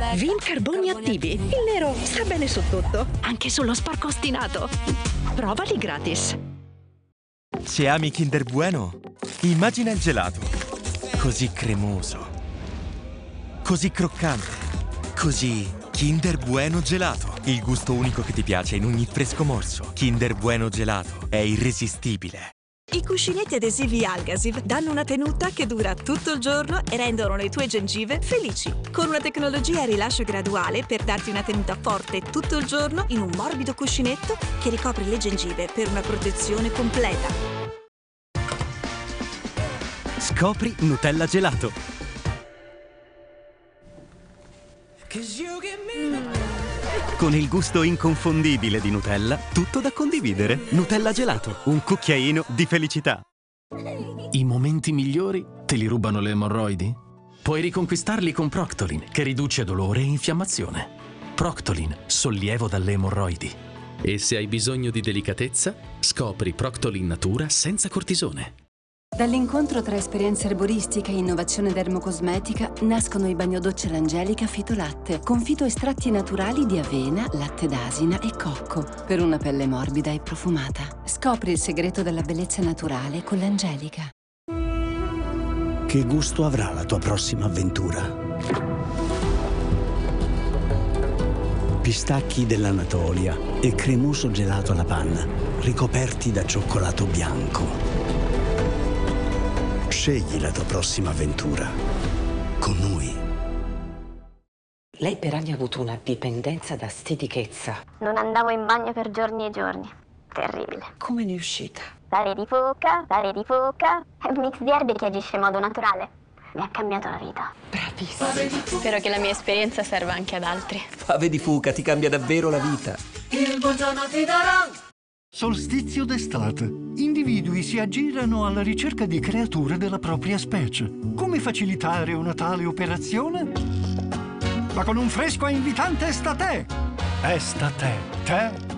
Vin Carboni Attivi. Il nero sta bene su tutto, anche sullo sporco ostinato. Provali gratis. Se ami Kinder Bueno, immagina il gelato. Così cremoso, così croccante, così Kinder Bueno gelato. Il gusto unico che ti piace in ogni fresco morso. Kinder Bueno gelato è irresistibile. I cuscinetti adesivi Algasiv danno una tenuta che dura tutto il giorno e rendono le tue gengive felici. Con una tecnologia a rilascio graduale per darti una tenuta forte tutto il giorno in un morbido cuscinetto che ricopre le gengive per una protezione completa. Scopri Nutella gelato. Con il gusto inconfondibile di Nutella, tutto da condividere. Nutella gelato, un cucchiaino di felicità. I momenti migliori te li rubano le emorroidi? Puoi riconquistarli con Proctolin, che riduce dolore e infiammazione. Proctolin, sollievo dalle emorroidi. E se hai bisogno di delicatezza, scopri Proctolin Natura senza cortisone. Dall'incontro tra esperienza erboristica e innovazione dermocosmetica nascono i bagnodocce L'Angelica Fitolatte, con fitoestratti naturali di avena, latte d'asina e cocco, per una pelle morbida e profumata. Scopri il segreto della bellezza naturale con L'Angelica. Che gusto avrà la tua prossima avventura? Pistacchi dell'Anatolia e cremoso gelato alla panna, ricoperti da cioccolato bianco. Scegli la tua prossima avventura con noi. Lei per anni ha avuto una dipendenza da stitichezza. Non andavo in bagno per giorni e giorni. Terribile. Come ne è uscita? Fave di foca è un mix di erbe che agisce in modo naturale. Mi ha cambiato la vita. Bravissima. Spero che la mia esperienza serva anche ad altri. Fave di fuca ti cambia davvero la vita. Il buongiorno ti darò. Solstizio d'estate. Individui si aggirano alla ricerca di creature della propria specie. Come facilitare una tale operazione? Ma con un fresco e invitante Estate! Estate, tè